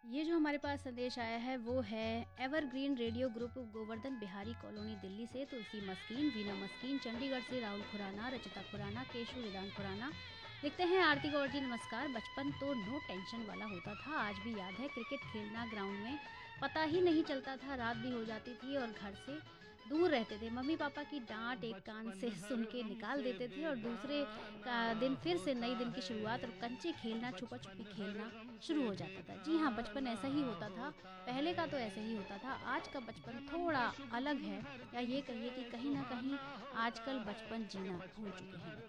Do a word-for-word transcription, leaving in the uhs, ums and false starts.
ये जो हमारे पास संदेश आया है वो है evergreen radio group Govardhan Bihari colony Delhi से तुलसी मस्कीन, वीना मस्कीन, चंडीगढ़ से राहुल खुराना, रचिता खुराना, केशु विदान खुराना लिखते हैं। आरती गौर जी नमस्कार। बचपन तो नो टेंशन वाला होता था, आज भी याद है क्रिकेट खेलना ग्राउंड में, पता ही नहीं चलता था, रात भी हो जाती थी और घर से दूर रहते थे। मम्मी पापा की डांट एक कान से सुन के निकाल देते थे और दूसरे का दिन फिर से नई दिन की शुरुआत और कंचे खेलना, छुपा छुपी खेलना शुरू हो जाता था। जी हाँ, बचपन ऐसा ही होता था, पहले का तो ऐसे ही होता था। आज का बचपन थोड़ा अलग है, या ये कहिए कि कहीं ना कहीं आजकल बचपन जीना भूल चुके हैं लोग।